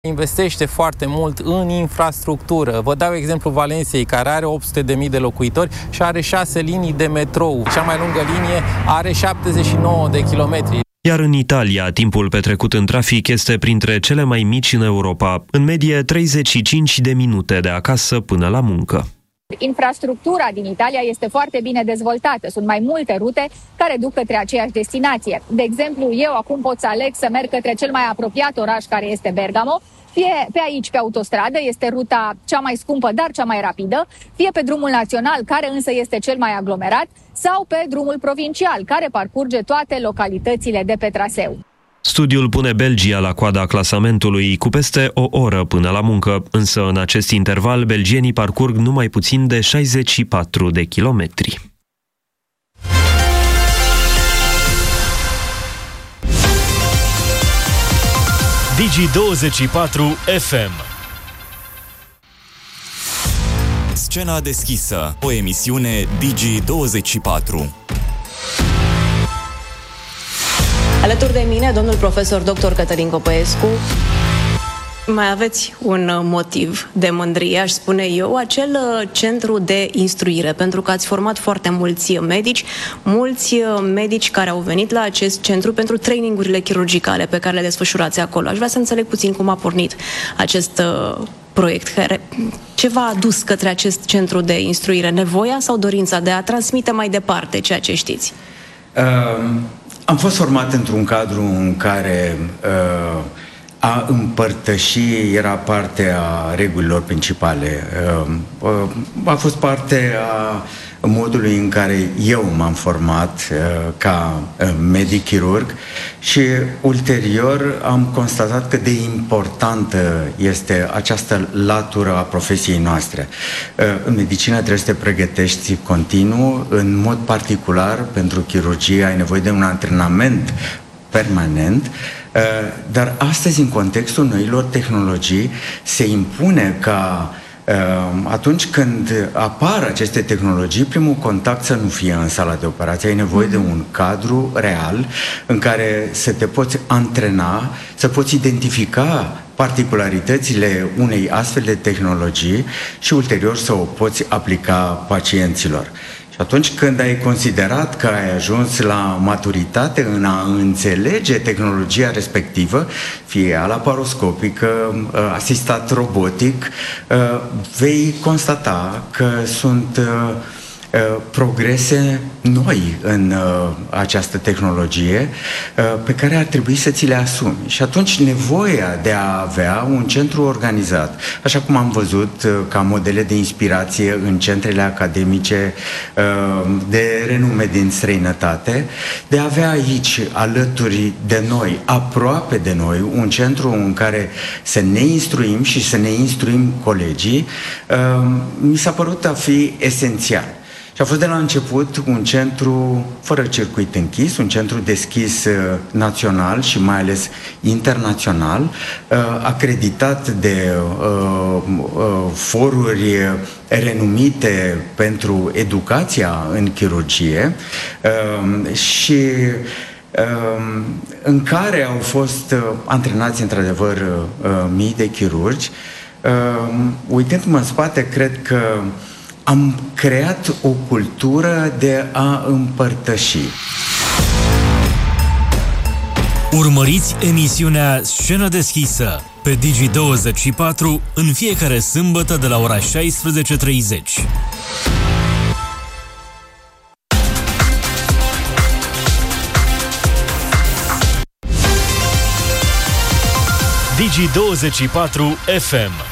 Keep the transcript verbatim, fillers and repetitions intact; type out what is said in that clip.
investește foarte mult în infrastructură. Vă dau exemplu Valenției, care are opt sute de mii de locuitori și are șase linii de metrou. Cea mai lungă linie are șaptezeci și nouă de kilometri. Iar în Italia, timpul petrecut în trafic este printre cele mai mici în Europa, în medie treizeci și cinci de minute de acasă până la muncă. Infrastructura din Italia este foarte bine dezvoltată. Sunt mai multe rute care duc către aceeași destinație. De exemplu, eu acum pot să aleg să merg către cel mai apropiat oraș, care este Bergamo. Fie pe aici, pe autostradă, este ruta cea mai scumpă, dar cea mai rapidă, fie pe drumul național, care însă este cel mai aglomerat, sau pe drumul provincial, care parcurge toate localitățile de pe traseu. Studiul pune Belgia la coada clasamentului, cu peste o oră până la muncă, însă în acest interval belgienii parcurg numai puțin de șaizeci și patru de kilometri. Digi douăzeci și patru F M. Scena deschisă, o emisiune Digi douăzeci și patru. Alături de mine, domnul profesor doctor Cătălin Copăescu. Mai aveți un motiv de mândrie, aș spune eu, acel centru de instruire, pentru că ați format foarte mulți medici, mulți medici care au venit la acest centru pentru trainingurile chirurgicale pe care le desfășurați acolo. Aș vrea să înțeleg puțin cum a pornit acest proiect, care, ce v-a adus către acest centru de instruire, nevoia sau dorința de a transmite mai departe ceea ce știți? Uh, am fost format într-un cadru în care uh, a împărtăși era parte a regulilor principale. A fost parte a modului în care eu m-am format ca medic chirurg și ulterior am constatat cât de importantă este această latură a profesiei noastre. În medicină trebuie să te pregătești continuu, în mod particular pentru chirurgie ai nevoie de un antrenament permanent, dar astăzi, în contextul noilor tehnologii, se impune ca atunci când apar aceste tehnologii, primul contact să nu fie în sala de operație. Ai nevoie de un cadru real în care să te poți antrena, să poți identifica particularitățile unei astfel de tehnologii și ulterior să o poți aplica pacienților. Și atunci când ai considerat că ai ajuns la maturitate în a înțelege tehnologia respectivă, fie laparoscopică, asistat robotic, vei constata că sunt progrese noi în uh, această tehnologie uh, pe care ar trebui să ți le asumi. Și atunci nevoia de a avea un centru organizat, așa cum am văzut uh, ca modele de inspirație în centrele academice uh, de renume din străinătate, de a avea aici, alături de noi, aproape de noi, un centru în care să ne instruim și să ne instruim colegii, uh, mi s-a părut a fi esențial. Și a fost de la început un centru fără circuit închis, un centru deschis uh, național și mai ales internațional, uh, acreditat de uh, uh, foruri renumite pentru educația în chirurgie uh, și uh, în care au fost uh, antrenați într-adevăr uh, mii de chirurgi. Uh, uitându-mă în spate, cred că am creat o cultură de a împărtăși. Urmăriți emisiunea Scenă deschisă pe Digi douăzeci și patru în fiecare sâmbătă de la ora șaisprezece și treizeci. Digi douăzeci și patru F M.